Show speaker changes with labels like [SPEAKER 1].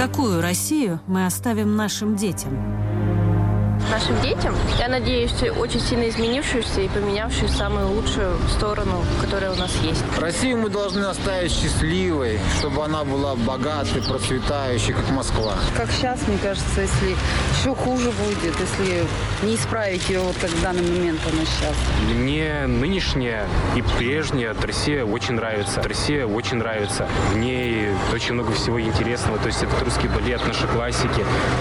[SPEAKER 1] Какую Россию мы оставим нашим детям?
[SPEAKER 2] Нашим детям, я надеюсь, очень сильно изменившуюся и поменявшую самую лучшую сторону, которая у нас есть.
[SPEAKER 3] Россию мы должны оставить счастливой, чтобы она была богатой, процветающей, как Москва.
[SPEAKER 4] Как сейчас, мне кажется, если еще хуже будет, если не исправить ее, вот как в данный момент она сейчас.
[SPEAKER 5] Мне нынешняя и прежняя Россия очень нравится. Россия очень нравится. В ней очень много всего интересного. То есть это русский балет, наши классики.